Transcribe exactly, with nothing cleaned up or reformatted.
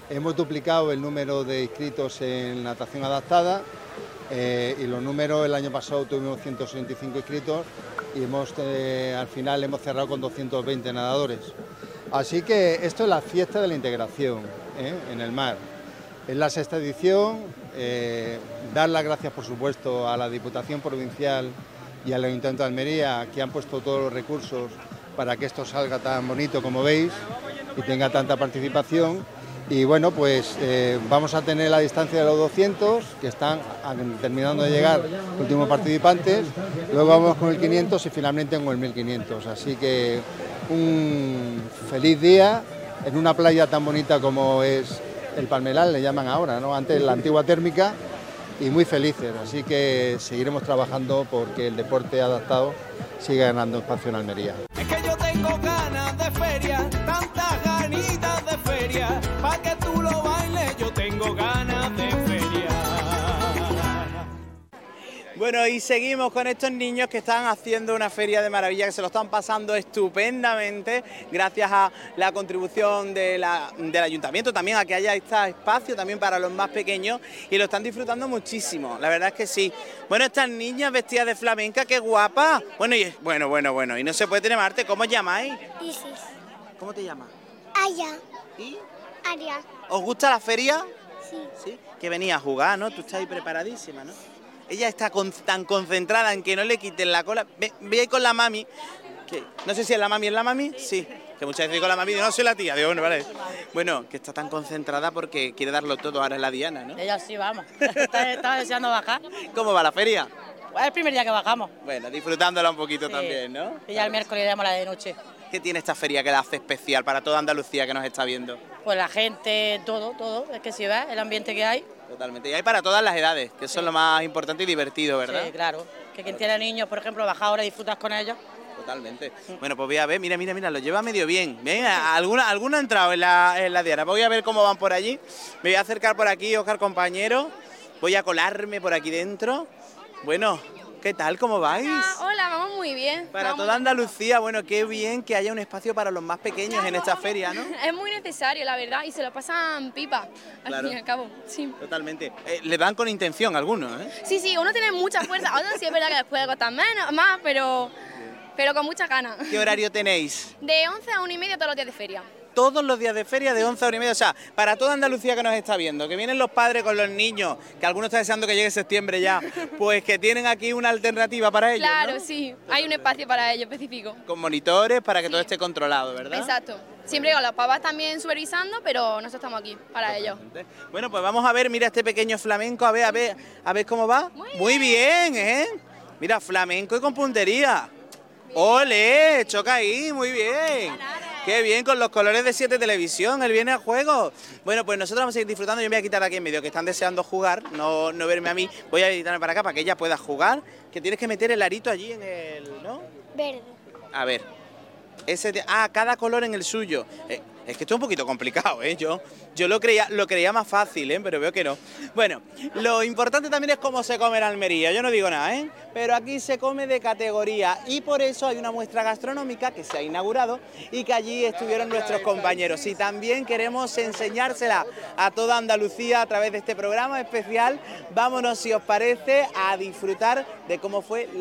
hemos duplicado el número de inscritos en natación adaptada eh, y los números, el año pasado tuvimos ciento sesenta y cinco inscritos y hemos, eh, al final hemos cerrado con doscientos veinte nadadores. Así que esto es la fiesta de la integración ¿eh? en el mar. Es la sexta edición, eh, dar las gracias por supuesto a la Diputación Provincial y al Ayuntamiento de Almería, que han puesto todos los recursos para que esto salga tan bonito como veis y tenga tanta participación. Y bueno, pues eh, vamos a tener la distancia de los doscientos, que están terminando de llegar los últimos participantes, luego vamos con el quinientos y finalmente con el mil quinientos. Así que un feliz día en una playa tan bonita como es el Palmeral, le llaman ahora, ¿no? Antes la antigua térmica, y muy felices. Así que seguiremos trabajando porque el deporte adaptado siga ganando espacio en Almería. Es que yo tengo ganas de feria, tantas ganitas de feria, pa' que tú lo bailes, yo tengo ganas de feria. Bueno, y seguimos con estos niños que están haciendo una feria de maravilla, que se lo están pasando estupendamente, gracias a la contribución de la, del ayuntamiento, también a que haya este espacio también para los más pequeños, y lo están disfrutando muchísimo, la verdad es que sí. Bueno, estas niñas vestidas de flamenca, qué guapas. Bueno, y, bueno, bueno, bueno, y no se puede tener más arte. ¿Cómo os llamáis? Isis. ¿Cómo te llamas? Aya. ¿Y? Aria. ¿Os gusta la feria? Sí. Sí. Que venía a jugar, ¿no? Tú estás ahí preparadísima, ¿no? Ella está con, tan concentrada en que no le quiten la cola. Ve, ve ahí con la mami, que no sé si es la mami, ¿es la mami? Sí. Que muchas veces digo la mami, no soy la tía, digo, bueno, vale. Bueno, que está tan concentrada porque quiere darlo todo, ahora es la Diana, ¿no? Ella sí, vamos. Está, estaba deseando bajar. ¿Cómo va la feria? Es el primer día que bajamos. Bueno, disfrutándola un poquito Sí. también, ¿no? Y ya el miércoles iremos a la de noche. ¿Qué tiene esta feria que la hace especial para toda Andalucía que nos está viendo? Pues la gente, todo, todo. Es que si ves el ambiente que hay. Totalmente. Y hay para todas las edades, que eso es lo más importante y divertido, ¿verdad? Sí, claro. Que quien tiene niños, por ejemplo, baja ahora y disfrutas con ellos. Totalmente. Bueno, pues voy a ver, mira, mira, mira, lo lleva medio bien. Venga, alguna, alguna ha entrado en la, en la diana. Voy a ver cómo van por allí. Me voy a acercar por aquí, Óscar, compañero. Voy a colarme por aquí dentro. Bueno, ¿qué tal? ¿Cómo vais? Ah, hola, vamos muy bien. Para vamos toda Andalucía, bueno, qué bien que haya un espacio para los más pequeños en esta feria, ¿no? Es muy necesario, la verdad, y se lo pasan pipa, al Claro. fin y al cabo. Sí. Totalmente. Eh, le dan con intención algunos, ¿eh? sí, sí, uno tiene mucha fuerza, otros sí es verdad que les puede costar menos, más, pero, pero con muchas ganas. ¿Qué horario tenéis? De once a una y media todos los días de feria. Todos los días de feria de once a una y media, o sea, para toda Andalucía que nos está viendo, que vienen los padres con los niños, que algunos están deseando que llegue septiembre ya, pues que tienen aquí una alternativa para ellos, Claro, ¿no? sí, hay un espacio para ello específico. Con monitores para que Sí. todo esté controlado, ¿verdad? Exacto. Siempre con los papás también supervisando, pero nosotros estamos aquí para ello. Bueno, pues vamos a ver, mira este pequeño flamenco, a ver, a ver, a ver cómo va. Muy Muy bien, ¿eh? Mira, flamenco y con puntería. ¡Ole! Choca ahí, muy bien. Qué bien, con los colores de siete Televisión, él viene a juego. Bueno, pues nosotros vamos a seguir disfrutando. Yo me voy a quitar de aquí en medio, que están deseando jugar, no, no verme a mí. Voy a quitarme para acá para que ella pueda jugar. Que tienes que meter el arito allí en el, ¿no? Verde. A ver. Ese de- ah, cada color en el suyo. Eh, es que esto es un poquito complicado, ¿eh? Yo, yo lo creía, lo creía más fácil, ¿eh? Pero veo que no. Bueno, lo importante también es cómo se come en Almería. Yo no digo nada, ¿eh? Pero aquí se come de categoría y por eso hay una muestra gastronómica que se ha inaugurado y que allí estuvieron nuestros compañeros. Y también queremos enseñársela a toda Andalucía a través de este programa especial. Vámonos, si os parece, a disfrutar de cómo fue la